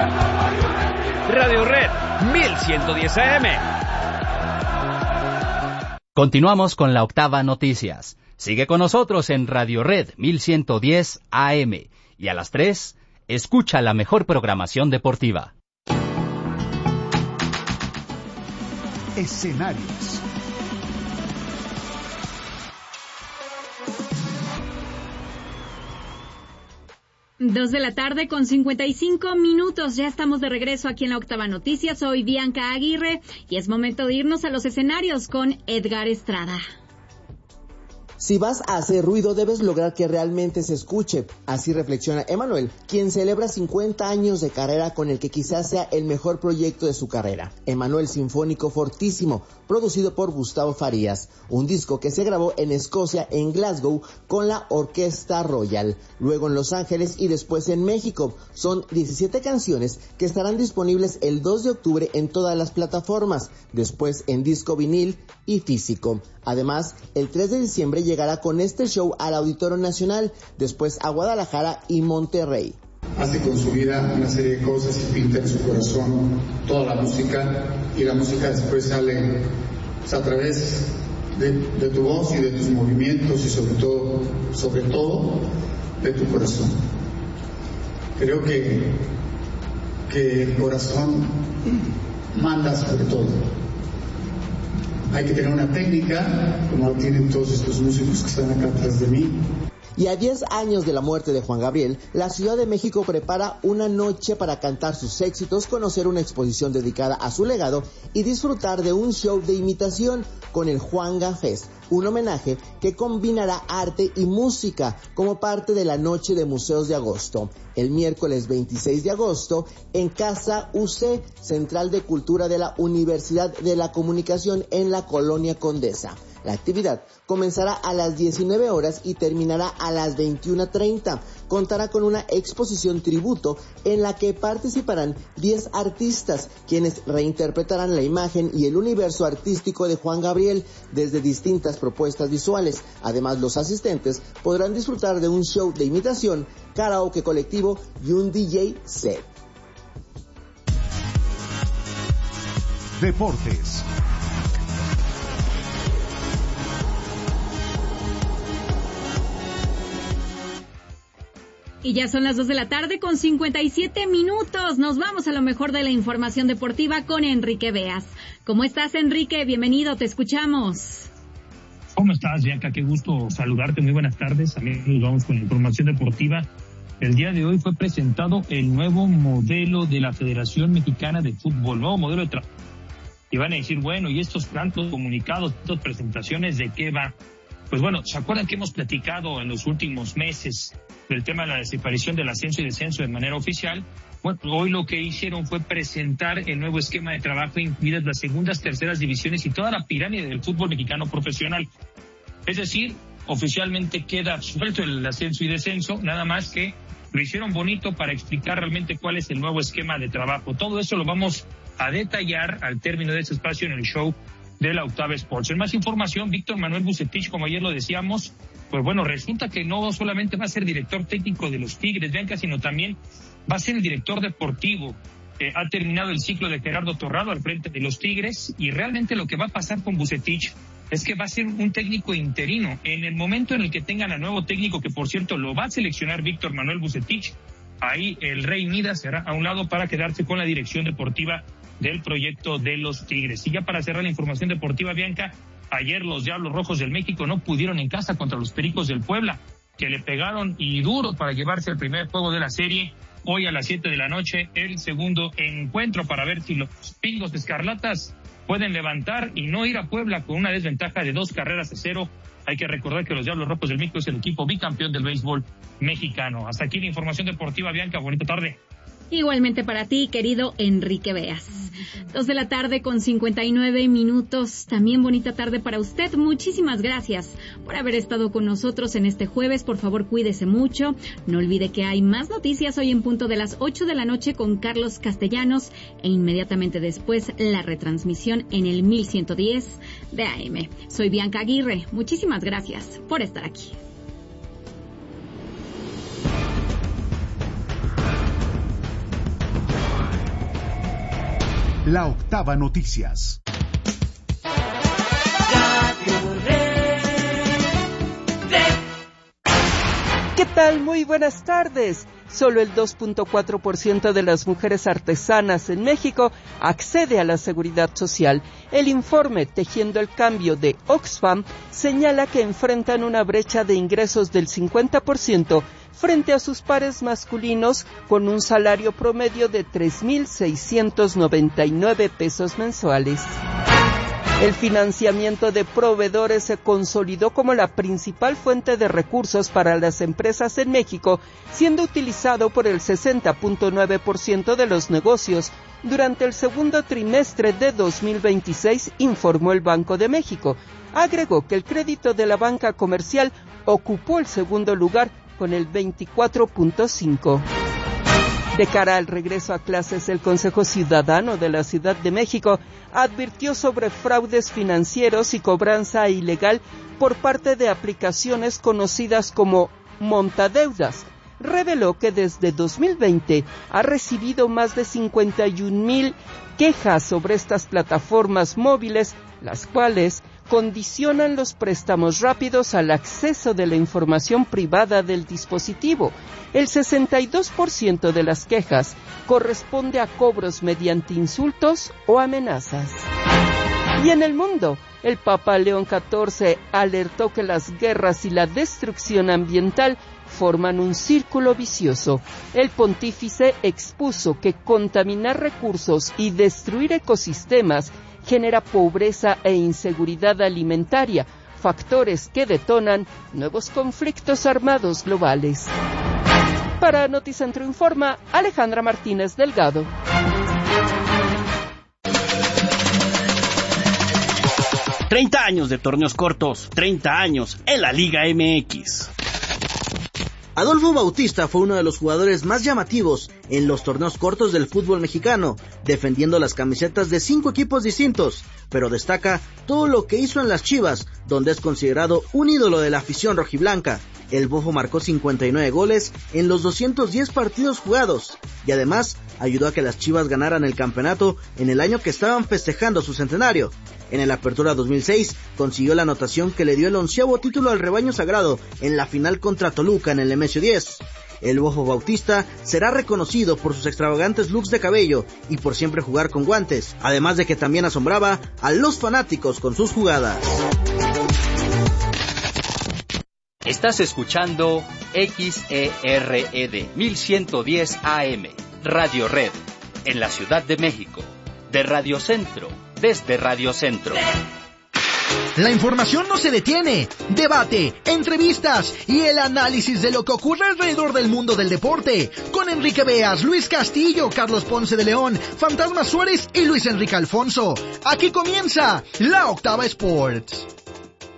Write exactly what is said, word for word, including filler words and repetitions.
Radio Red mil ciento diez A M. Continuamos con la Octava Noticias. Sigue con nosotros en Radio Red mil ciento diez A M. Y a las tres, escucha la mejor programación deportiva. Escenarios. Dos de la tarde con cincuenta y cinco minutos. Ya estamos de regreso aquí en la Octava Noticias. Soy Bianca Aguirre y es momento de irnos a los escenarios con Edgar Estrada. Si vas a hacer ruido, debes lograr que realmente se escuche. Así reflexiona Emanuel, quien celebra cincuenta años de carrera con el que quizás sea el mejor proyecto de su carrera. Emanuel Sinfónico Fortísimo, producido por Gustavo Farías. Un disco que se grabó en Escocia, en Glasgow, con la Orquesta Royal. Luego en Los Ángeles y después en México. Son diecisiete canciones que estarán disponibles el dos de octubre en todas las plataformas. Después en disco vinil y físico. Además, el tres de diciembre llegará con este show al Auditorio Nacional, después a Guadalajara y Monterrey. Hace con su vida una serie de cosas y pinta en su corazón toda la música, y la música después sale pues, a través de, de tu voz y de tus movimientos y sobre todo, sobre todo, de tu corazón. Creo que, que el corazón manda sobre todo. Hay que tener una técnica, como lo tienen todos estos músicos que están acá atrás de mí. Y a diez años de la muerte de Juan Gabriel, la Ciudad de México prepara una noche para cantar sus éxitos, conocer una exposición dedicada a su legado y disfrutar de un show de imitación con el Juanga Fest, un homenaje que combinará arte y música como parte de la Noche de Museos de Agosto. El miércoles veintiséis de agosto, en Casa U C, Central de Cultura de la Universidad de la Comunicación en la Colonia Condesa. La actividad comenzará a las diecinueve horas y terminará a las veintiuna treinta. Contará con una exposición tributo en la que participarán diez artistas, quienes reinterpretarán la imagen y el universo artístico de Juan Gabriel desde distintas propuestas visuales. Además, los asistentes podrán disfrutar de un show de imitación, karaoke colectivo y un D J set. Deportes. Y ya son las dos de la tarde con cincuenta y siete minutos. Nos vamos a lo mejor de la información deportiva con Enrique Beas. ¿Cómo estás, Enrique? Bienvenido, te escuchamos. ¿Cómo estás, Bianca? Qué gusto saludarte. Muy buenas tardes. También nos vamos con la información deportiva. El día de hoy fue presentado el nuevo modelo de la Federación Mexicana de Fútbol, nuevo modelo de trabajo. Y van a decir, bueno, ¿y estos tantos comunicados, estas presentaciones, de qué va? Pues bueno, ¿se acuerdan que hemos platicado en los últimos meses del tema de la desaparición del ascenso y descenso de manera oficial? Bueno, hoy lo que hicieron fue presentar el nuevo esquema de trabajo, incluidas las segundas, terceras divisiones y toda la pirámide del fútbol mexicano profesional. Es decir, oficialmente queda suelto el ascenso y descenso, nada más que lo hicieron bonito para explicar realmente cuál es el nuevo esquema de trabajo. Todo eso lo vamos a detallar al término de este espacio en el show de la Octava Sports. En más información, Víctor Manuel Bucetich, como ayer lo decíamos, pues bueno, resulta que no solamente va a ser director técnico de los Tigres, Bianca, sino también va a ser el director deportivo. Eh, ha terminado el ciclo de Gerardo Torrado al frente de los Tigres, y realmente lo que va a pasar con Bucetich es que va a ser un técnico interino. En el momento en el que tengan al nuevo técnico, que por cierto lo va a seleccionar Víctor Manuel Bucetich, ahí el Rey Midas será a un lado para quedarse con la dirección deportiva del proyecto de los Tigres. Y ya para cerrar la información deportiva, Bianca, ayer los Diablos Rojos del México no pudieron en casa contra los Pericos del Puebla, que le pegaron y duro para llevarse el primer juego de la serie. Hoy a las siete de la noche, el segundo encuentro para ver si los Pingos Escarlatas pueden levantar y no ir a Puebla con una desventaja de dos carreras a cero. Hay que recordar que los Diablos Rojos del México es el equipo bicampeón del béisbol mexicano. Hasta aquí la información deportiva, Bianca. Bonita tarde. Igualmente para ti, querido Enrique Beas. Dos de la tarde con cincuenta y nueve minutos. También bonita tarde para usted. Muchísimas gracias por haber estado con nosotros en este jueves. Por favor, cuídese mucho. No olvide que hay más noticias hoy en punto de las ocho de la noche con Carlos Castellanos, e inmediatamente después la retransmisión en el mil ciento diez de A M. Soy Bianca Aguirre. Muchísimas gracias por estar aquí. La Octava Noticias. ¿Qué tal? Muy buenas tardes. Solo el dos punto cuatro por ciento de las mujeres artesanas en México accede a la seguridad social. El informe Tejiendo el Cambio de Oxfam señala que enfrentan una brecha de ingresos del cincuenta por ciento frente a sus pares masculinos con un salario promedio de tres mil seiscientos noventa y nueve pesos mensuales. El financiamiento de proveedores se consolidó como la principal fuente de recursos para las empresas en México, siendo utilizado por el sesenta punto nueve por ciento de los negocios durante el segundo trimestre de dos mil veintiséis, informó el Banco de México. Agregó que el crédito de la banca comercial ocupó el segundo lugar con el veinticuatro punto cinco por ciento. De cara al regreso a clases, el Consejo Ciudadano de la Ciudad de México advirtió sobre fraudes financieros y cobranza ilegal por parte de aplicaciones conocidas como montadeudas. Reveló que desde dos mil veinte ha recibido más de cincuenta y un mil quejas sobre estas plataformas móviles, las cuales condicionan los préstamos rápidos al acceso de la información privada del dispositivo. El sesenta y dos por ciento de las quejas corresponde a cobros mediante insultos o amenazas. Y en el mundo, el Papa León catorce alertó que las guerras y la destrucción ambiental forman un círculo vicioso. El pontífice expuso que contaminar recursos y destruir ecosistemas genera pobreza e inseguridad alimentaria, factores que detonan nuevos conflictos armados globales. Para Noticentro Informa, Alejandra Martínez Delgado. treinta años de torneos cortos, treinta años en la Liga M X. Adolfo Bautista fue uno de los jugadores más llamativos en los torneos cortos del fútbol mexicano, defendiendo las camisetas de cinco equipos distintos, pero destaca todo lo que hizo en las Chivas, donde es considerado un ídolo de la afición rojiblanca. El Bofo marcó cincuenta y nueve goles en los doscientos diez partidos jugados, y además ayudó a que las Chivas ganaran el campeonato en el año que estaban festejando su centenario. En el Apertura dos mil seis consiguió la anotación que le dio el onceavo título al rebaño sagrado en la final contra Toluca en el Nemesio diez. El Bofo Bautista será reconocido por sus extravagantes looks de cabello y por siempre jugar con guantes, además de que también asombraba a los fanáticos con sus jugadas. Estás escuchando X E R E D mil ciento diez A M, Radio Red, en la Ciudad de México, de Radio Centro, desde Radio Centro. La información no se detiene. Debate, entrevistas y el análisis de lo que ocurre alrededor del mundo del deporte. Con Enrique Beas, Luis Castillo, Carlos Ponce de León, Fantasma Suárez y Luis Enrique Alfonso. Aquí comienza La Octava Sports.